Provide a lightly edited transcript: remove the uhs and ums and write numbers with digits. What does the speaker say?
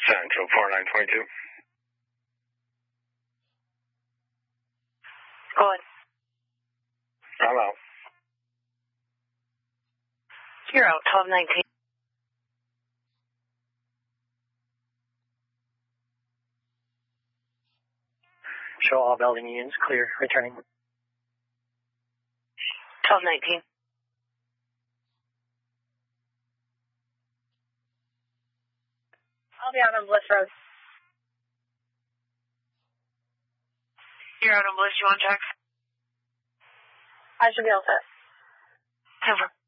Central 4922. Go ahead. I'm out. You're out, 1219. Show all building units clear. Returning. 1219. I'll be out on Bliss Road. You're out on Bliss, you want check? I should be all set. Over.